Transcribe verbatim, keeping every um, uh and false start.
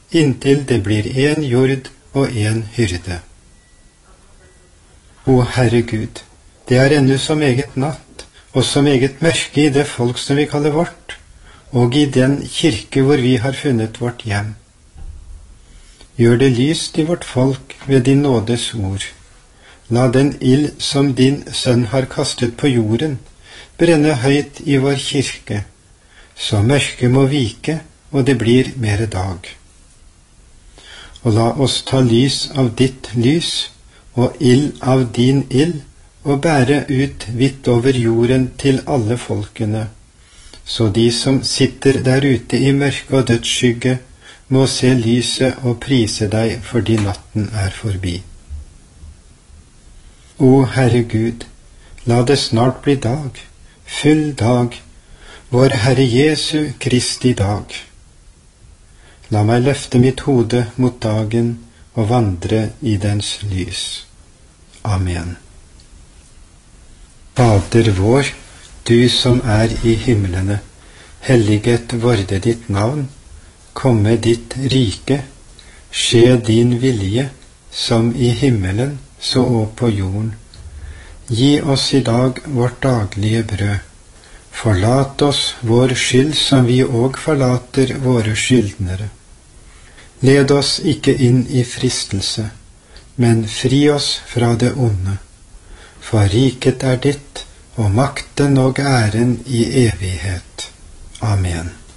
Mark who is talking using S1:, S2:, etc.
S1: inntil det blir en jord og en hyrde. O Herre Gud, det er ennå så meget natt, og så meget mørke i det folk som vi kaller vårt, og i den kirke hvor vi har funnet vårt hjem. Gjør det lyst i vårt folk ved din nådes ord. La den ild som din sønn har kastet på jorden, brenne høyt i vår kirke, så mørket må vike, og det blir mere dag. Og la oss ta lys av ditt lys, og ild av din ild, og bære ut vidt over jorden til alle folkene, så de som sitter der ute i mørke og dødsskygge, må se lyset og prise deg fordi natten er forbi. O Herre Gud, la det snart bli dag, full dag, vår Herre Jesu Kristi dag. La meg løfte mitt hode mot dagen og vandre i dens lys. Amen. Fader vår, du som er i himlene, helliget vorde ditt navn, komme ditt rike, skje din vilje, som i himmelen, så og på jorden. Gi oss i dag vårt daglige brød. Forlat oss vår skyld, som vi og forlater våre skyldnere. Led oss ikke inn i fristelse, men fri oss fra det onde. For riket er ditt, og makten og æren i evighet. Amen.